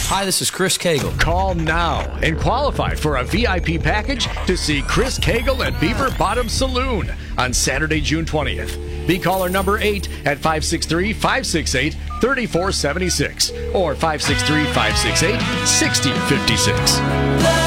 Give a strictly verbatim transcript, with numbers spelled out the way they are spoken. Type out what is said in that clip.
Hi, this is Chris Cagle. Call now and qualify for a V I P package to see Chris Cagle at Beaver Bottom Saloon on Saturday, June twentieth. Be caller number eight at five six three, five six eight, three four seven six or five six three, five six eight, six zero five six.